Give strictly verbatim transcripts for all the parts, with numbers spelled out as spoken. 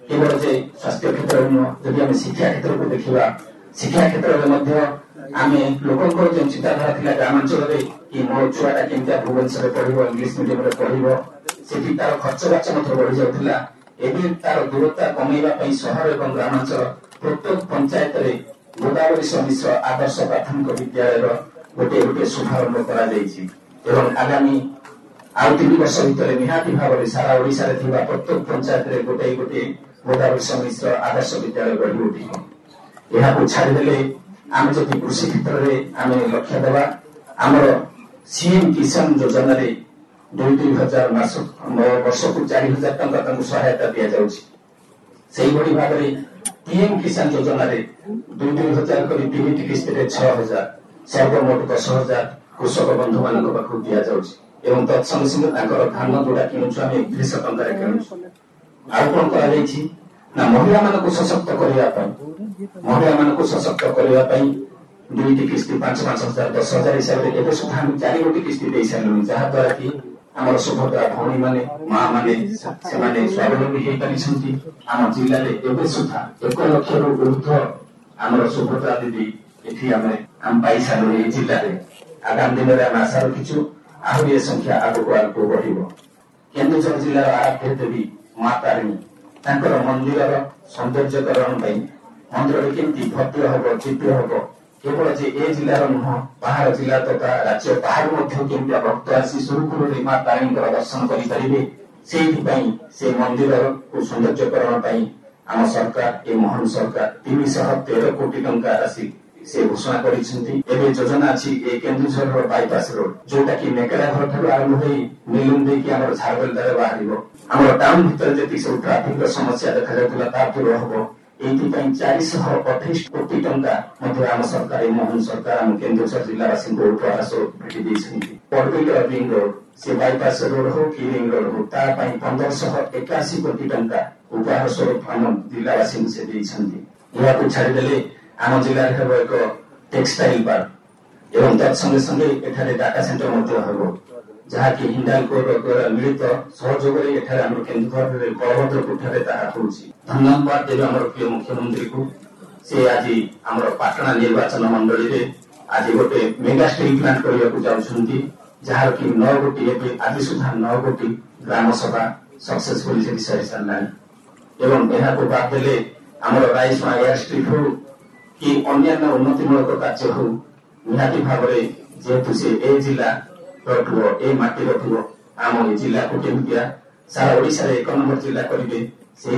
केवल जे स्वास्थ्य क्षेत्र जदि आम शिक्षा क्षेत्र को देखा शिक्षा क्षेत्र में आम लोक जो चिंताधारा था ग्रामांचल कि मो छुआटा केमिया भुवनेश्वर पढ़ो इंग्लीश मीडियम पढ़ो से तार खर्च बाच बढ़ी जाऊला एवं तार दूरता कमेवा सहर और ग्रामांचल प्रत्येक पंचायत गोदावरी मिश्र आदर्श प्राथमिक विद्यालय गोटे गोटे शुभारंभ कर आगामी आउ तीन वर्ष भितर निहाती भाव में सारा ओडिशा रे थिबा प्रत्येक पंचायत रे गोटे गोटे गोदावरी मिश्र आदर्श विद्यालय गढ़ी उठिब यह छाड़देले आम जदि कृषि क्षेत्र में आम लक्ष्य देवा आमर सीएम किसान योजना रे दुई दुई हजार मास वर्ष को चार हजार टंका सहायता दि जाऊँगी भाव में पीएम किसान योजना रे दुई दुई हजार कर तीन किस्त छह हजार सर्वमोट दस हजार कृषक बंधु मान पाखु दि जाऊँगी एवं तत्संगे संगे धान जोड़ा किणुचु आम एकतीस टकर किणुचु आउ कौन कर महिला मान सशक्त करने महिला मान सशक्त करने दुईटी किस्ती पांच पांच हजार दस हजार हिसाब से एवं सुधा हम चार गोटी किस्ती दे सारे जहाद्वारा कि आम सुभद्रा भौणी मैंने माँ मैंने स्वावलम्बी हो पारी आम जिले में सुधा एक लक्ष रु ऊर्ध आम सुभद्रा दीदी ये आम पाई सारे जिले में आगामी दिन में आम आशा रखीचु आहरी संख्या आगक आगक बढ़ केन्दुझर जिलार आराध्य देवी माँ तारिणी तांकर मंदिर सौंदर्यकरण मंदिर केमती भव्य हम दिव्य हम केवल जे ए जिलार नुह बाहर जिला तथा राज्य बाहर केमती भक्त आसी सुरुखुरु माँ तारिणी दर्शन करेंगे से मंदिर को सौंदर्यकरण आम सरकार ए महान सरकार तीन शह तेरह कोटी टंका राशि से घोषणा कर योजना अच्छी केन्दुझर बाईपास रोड जोटा कि नेकड़ा घर ठार आरंभ हो मिलुन देखिए आम झारबेल द्वारा बाहर आम टाउन भर जी सब ट्राफिक समस्या देखा जाता दूर हम ये चार अठाईस कोटी टंका आम सरकार मोहन सरकार आम केन्दुझर जिलावासी को प्रयास भेटी पड़बिल रिंग रोड से बाईपास रोड हो कि रिंग रोड हो पंद्रह शह एकाशी कोटी टंका उपहार स्वरूप आम जिलावासी से छाड़देले आम जिले में एक टेक्सटाइल पार्क एवं तत्संगे संगे एठारे डाटा सेंटर हम जहाँकि हिंडालको मिलित सहयोग केन्दुझर बलभद्रपुर धन्यवाद देवे आम प्रिय मुख्यमंत्री को से आज आम पाटना निर्वाचन मंडली में आज गोटे मेगा स्टील प्लांट करने को जाऊँगी जार कि नौ गोटी आज सुधा नौ गोटी ग्राम सभा सक्सेसफुली सरी सारा एवं यह बाद देले आम राइस एयर स्ट्रीट हो कि अन्य उन्नतिमूलक कार्य हो निहाती भाव में जेहेतु से ए जिला ए माटी आम ए जिला को केमिया सारा ओडिशा एक नंबर जिला करेंगे से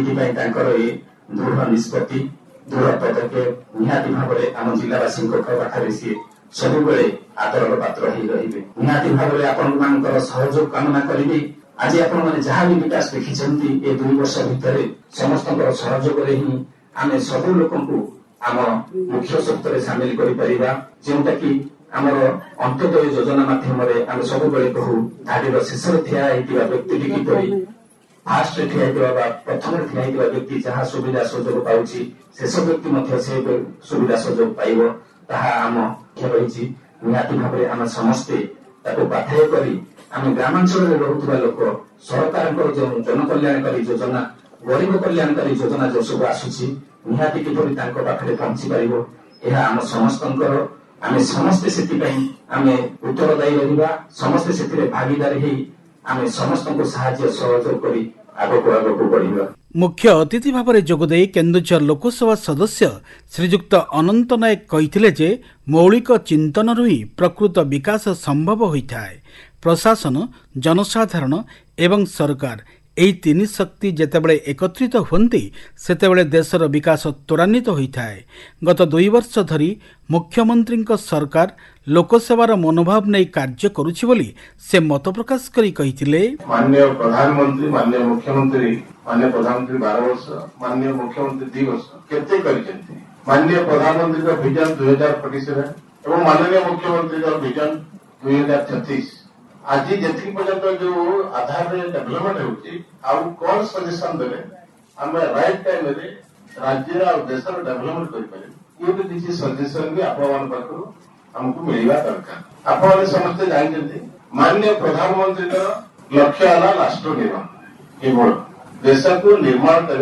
दृढ़ निष्पत्ति दृढ़ पदक्षेप निहाती भाव में आम जिलावासी पाखे सी सब आदर पात्र हो रही निहाती भाव में आपण सहयोग कामना करेंगे आज आपण जहाँ भी विकास देखी ए दुई वर्ष भितर समस्त सहयोग ही आम सब लोक आम मुख्य सप्ताह सामिल करा कि आमर अंत्योदय योजना माध्यम आम सब कहू धाड़ीर शेष ठिया व्यक्ति किपर फास्ट ठिया प्रथम ठिया व्यक्ति जहाँ सुविधा सुजोग पाँच शेष व्यक्ति से सुविधा सुजोग पाइब आम रही निहाती भाव में आम समस्ते बाध्य कर ग्रामांचल में रोकवा लोक सरकार जो जनकल्याणकारी योजना गरीब कल्याणकारी योजना जो सब आसूची निहाती किपर पाखे पहुंची पार यह आम समस्त आम समस्ते से आम उत्तरदायी रहा समस्ते से भागीदार आम समस्त को साहाय्य सहयोग कर आगक आगक बढ़ा मुख्य अतिथि भाव में जोगदे केन्दुझर लोकसभा सदस्य श्रीजुक्त अनंत नायक कहिथिले जे मौलिक चिंतन ही प्रकृत विकास संभव होता है। प्रशासन जनसाधारण एवं सरकार एई तीन शक्ति जेतेबेले एकत्रित होती सेतेबेले देशर विकास त्वरान्वित होता है। गत दुई वर्ष धरी मुख्यमंत्री सरकार लोकसेवार मनोभाव नहीं कार्य करुछि बोली से मत प्रकाश करी कहिथिले माननीय प्रधानमंत्री माननीय मुख्यमंत्री माननीय प्रधानमंत्री बारह वर्ष माननीय मुख्यमंत्री दुई वर्ष केते करिसेंती माननीय प्रधानमंत्री का विजन दो हज़ार पैंतीस एवं माननीय मुख्यमंत्री का विजन दो हज़ार छत्तीस आज जी पर्यंत जो आधार डेभलपमेंट होउची सजेसन देले आम राइट टाइम रे राज्य और देश डेभलपमेंट कर ये किसी सजेसन भी आपण पाखु हमको मिलवा दरकार। आपण समस्ते जानते माननीय प्रधानमंत्री लक्ष्य है राष्ट्र निर्माण केवल देश को निर्माण